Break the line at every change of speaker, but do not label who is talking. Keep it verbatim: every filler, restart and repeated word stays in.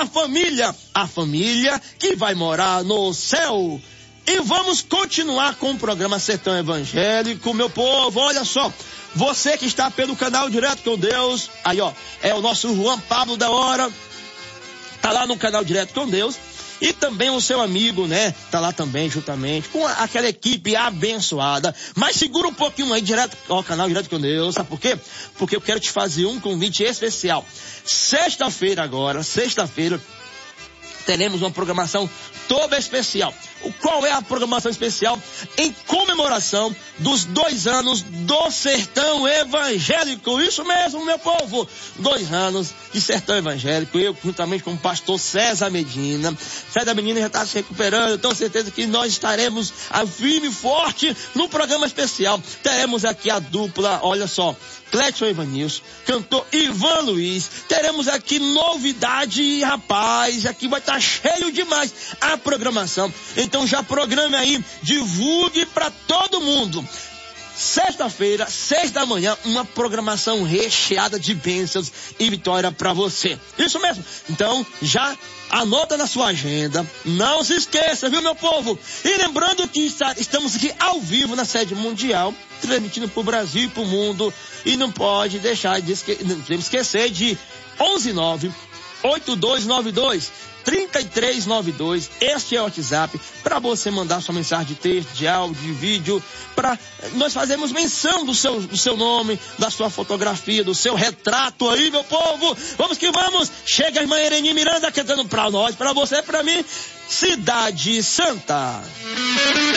família, a família que vai morar no céu. E vamos continuar com o programa Sertão Evangélico, meu povo. Olha só, você que está pelo canal Direto com Deus, aí ó, é o nosso Juan Pablo da Hora, tá lá no canal Direto com Deus. E também o seu amigo, né, tá lá também, juntamente com aquela equipe abençoada. Mas segura um pouquinho aí, direto ao canal Direto com Deus, sabe por quê? Porque eu quero te fazer um convite especial. Sexta-feira agora, sexta-feira, teremos uma programação toda especial. Qual é a programação especial? Em comemoração dos dois anos do Sertão Evangélico. Isso mesmo, meu povo. Dois anos de Sertão Evangélico. Eu, juntamente com o pastor César Medina. César Medina já está se recuperando. Eu tenho certeza que nós estaremos a firme e forte no programa especial. Teremos aqui a dupla, olha só, Clécio Evanilson, cantor Ivan Luiz. Teremos aqui novidade, rapaz. Aqui vai estar cheio demais a programação. Então já programe aí, divulgue para todo mundo. Sexta-feira, seis da manhã, uma programação recheada de bênçãos e vitória para você. Isso mesmo. Então já anota na sua agenda. Não se esqueça, viu, meu povo? E lembrando que está, estamos aqui ao vivo na sede mundial, transmitindo para o Brasil e para o mundo. E não pode deixar de esque- não podemos esquecer de onze nove oito dois nove dois três três nove dois. Este é o WhatsApp para você mandar sua mensagem de texto, de áudio, de vídeo, para nós fazermos menção do seu, do seu nome, da sua fotografia, do seu retrato aí, meu povo. Vamos que vamos. Chega a irmã Ereni Miranda cantando para nós, para você, para mim, Cidade Santa.